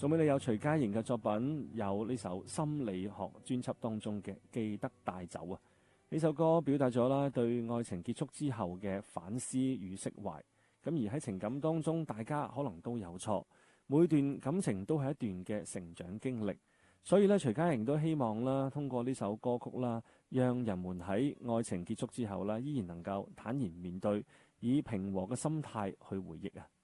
仲俾你有徐佳瑩嘅作品，有呢首心理學專輯當中嘅記得帶走啊。呢首歌表達咗啦對愛情結束之後嘅反思與釋懷。咁而喺情感當中，大家可能都有錯，每段感情都係一段嘅成長經歷。所以咧，徐佳瑩都希望啦，通過呢首歌曲啦，讓人們喺愛情結束之後啦，依然能夠坦然面對，以平和嘅心態去回憶啊。